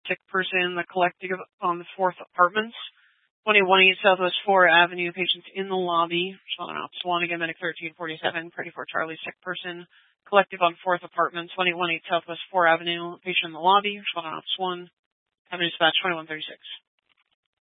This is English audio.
sick person, the collective on the 4th Apartments. 218 Southwest 4 Avenue, patients in the lobby. Responding on Ops 1, again, medic 1347, pretty for Charlie, sick person. Collective on 4th Apartments, 218 Southwest 4 Avenue, patient in the lobby. Responding on Ops 1. Avenue dispatch 2136.